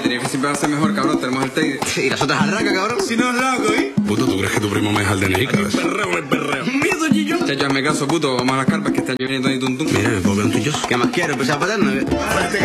tenía que siempre va a ser mejor, cabrón. Tenemos el Teide. Y las otras arracas, cabrón. Si no es loco, ¿eh? Puto, ¿tú crees que tu primo me deja el DNI, cabeza? Perreo. Miedo, Gillo. Chacho, hazme caso, puto. Vamos a las carpas que este año viene Tony Tuntum. Mira, me puedo ver un pilloso. ¿Qué más quiero? ¿Empezar a paterno?